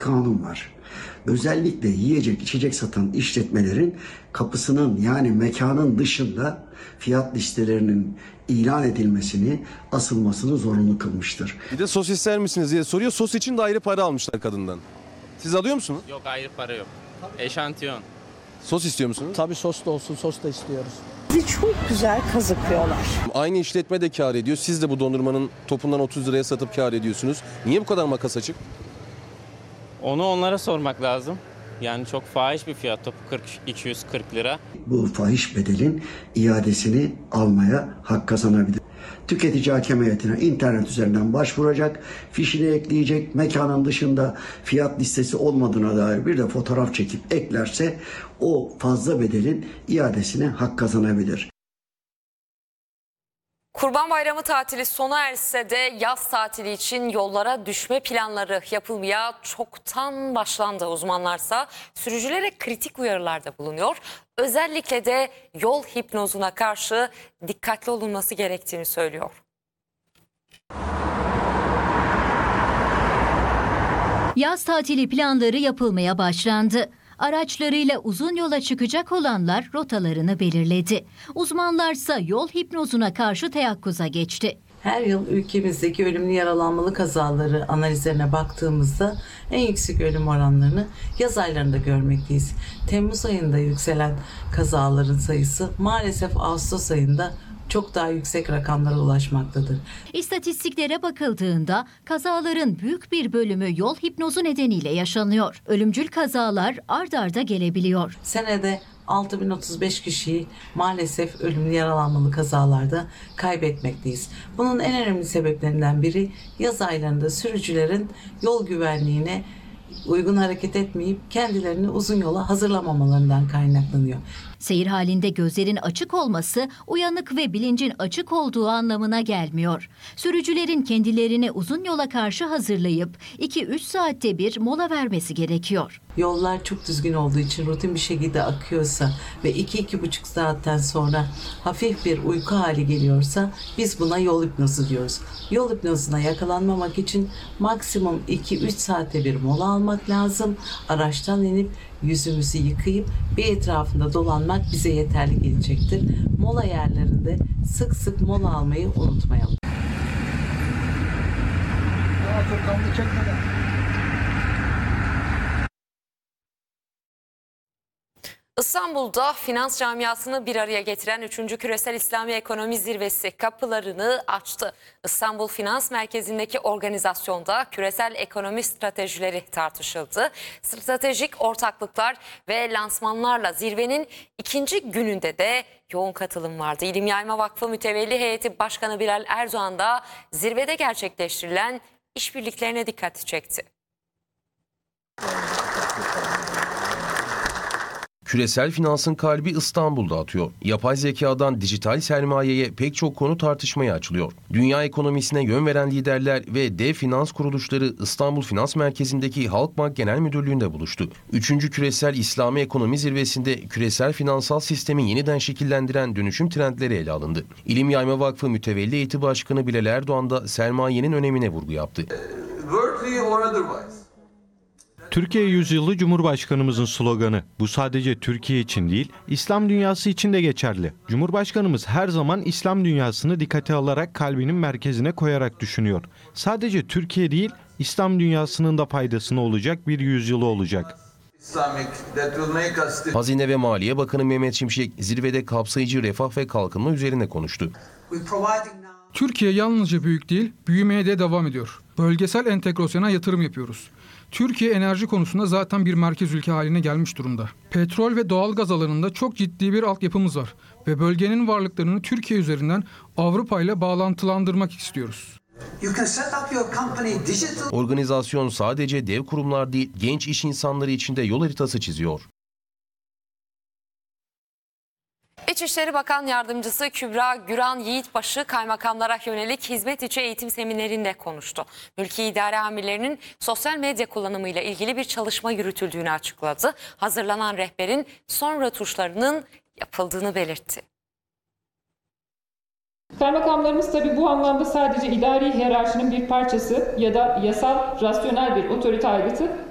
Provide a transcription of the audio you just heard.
kanun var. Özellikle yiyecek içecek satan işletmelerin kapısının yani mekanın dışında fiyat listelerinin ilan edilmesini, asılmasını zorunlu kılmıştır. Bir de sos ister misiniz diye soruyor. Sos için de ayrı para almışlar kadından. Siz alıyor musunuz? Yok, ayrı para yok. Eşantiyon. Sos istiyor musunuz? Tabii sos da olsun, sos da istiyoruz. Bizi çok güzel kazıklıyorlar. Aynı işletme de kâr ediyor. Siz de bu dondurmanın topundan 30 liraya satıp kâr ediyorsunuz. Niye bu kadar makas açık? Onu onlara sormak lazım. Yani çok fahiş bir fiyat, topu 240 lira. Bu fahiş bedelin iadesini almaya hak kazanabilir. Tüketici hakem heyetine internet üzerinden başvuracak, fişini ekleyecek, mekanın dışında fiyat listesi olmadığına dair bir de fotoğraf çekip eklerse o fazla bedelin iadesine hak kazanabilir. Kurban Bayramı tatili sona erse de yaz tatili için yollara düşme planları yapılmaya çoktan başlandı. Uzmanlarsa sürücülere kritik uyarılarda bulunuyor. Özellikle de yol hipnozuna karşı dikkatli olunması gerektiğini söylüyor. Yaz tatili planları yapılmaya başlandı. Araçlarıyla uzun yola çıkacak olanlar rotalarını belirledi. Uzmanlarsa yol hipnozuna karşı teyakkuza geçti. Her yıl ülkemizdeki ölümlü yaralanmalı kazaları analizlerine baktığımızda en yüksek ölüm oranlarını yaz aylarında görmekteyiz. Temmuz ayında yükselen kazaların sayısı maalesef Ağustos ayında çok daha yüksek rakamlara ulaşmaktadır. İstatistiklere bakıldığında kazaların büyük bir bölümü yol hipnozu nedeniyle yaşanıyor. Ölümcül kazalar ard arda gelebiliyor. Senede 6035 kişiyi maalesef ölümlü yaralanmalı kazalarda kaybetmekteyiz. Bunun en önemli sebeplerinden biri yaz aylarında sürücülerin yol güvenliğine uygun hareket etmeyip kendilerini uzun yola hazırlamamalarından kaynaklanıyor. Seyir halinde gözlerin açık olması uyanık ve bilincin açık olduğu anlamına gelmiyor. Sürücülerin kendilerini uzun yola karşı hazırlayıp 2-3 saatte bir mola vermesi gerekiyor. Yollar çok düzgün olduğu için rutin bir şekilde akıyorsa ve 2-2,5 saatten sonra hafif bir uyku hali geliyorsa biz buna yol hipnozu diyoruz. Yol hipnozuna yakalanmamak için maksimum 2-3 saatte bir mola almak lazım. Araçtan inip yüzümüzü yıkayıp bir etrafında dolanmak bize yeterli gelecektir. Mola yerlerinde sık sık mola almayı unutmayalım. İstanbul'da finans camiasını bir araya getiren 3. Küresel İslami Ekonomi Zirvesi kapılarını açtı. İstanbul Finans Merkezi'ndeki organizasyonda küresel ekonomi stratejileri tartışıldı. Stratejik ortaklıklar ve lansmanlarla zirvenin ikinci gününde de yoğun katılım vardı. İlim Yayma Vakfı Mütevelli Heyeti Başkanı Bilal Erdoğan da zirvede gerçekleştirilen işbirliklerine dikkat çekti. Küresel finansın kalbi İstanbul'da atıyor. Yapay zekadan dijital sermayeye pek çok konu tartışmaya açılıyor. Dünya ekonomisine yön veren liderler ve dev finans kuruluşları İstanbul Finans Merkezi'ndeki Halkbank Genel Müdürlüğü'nde buluştu. 3. Küresel İslami Ekonomi Zirvesi'nde küresel finansal sistemi yeniden şekillendiren dönüşüm trendleri ele alındı. İlim Yayma Vakfı Mütevelli Heyeti Başkanı Bilal Erdoğan da sermayenin önemine vurgu yaptı. Türkiye Yüzyılı Cumhurbaşkanımızın sloganı. Bu sadece Türkiye için değil, İslam dünyası için de geçerli. Cumhurbaşkanımız her zaman İslam dünyasını dikkate alarak kalbinin merkezine koyarak düşünüyor. Sadece Türkiye değil, İslam dünyasının da faydasına olacak bir yüzyılı olacak. Hazine ve Maliye Bakanı Mehmet Şimşek zirvede kapsayıcı refah ve kalkınma üzerine konuştu. Türkiye yalnızca büyük değil, büyümeye de devam ediyor. Bölgesel entegrasyona yatırım yapıyoruz. Türkiye enerji konusunda zaten bir merkez ülke haline gelmiş durumda. Petrol ve doğal gaz alanında çok ciddi bir altyapımız var ve bölgenin varlıklarını Türkiye üzerinden Avrupa ile bağlantılandırmak istiyoruz. Organizasyon sadece dev kurumlar değil, genç iş insanları için de yol haritası çiziyor. İçişleri Bakan Yardımcısı Kübra Güran Yiğitbaşı kaymakamlara yönelik hizmet içi eğitim seminerinde konuştu. Mülki idare amirlerinin sosyal medya kullanımıyla ilgili bir çalışma yürütüldüğünü açıkladı. Hazırlanan rehberin son rötuşlarının yapıldığını belirtti. Kaymakamlarımız tabii bu anlamda sadece idari hiyerarşinin bir parçası ya da yasal, rasyonel bir otorite aygıtı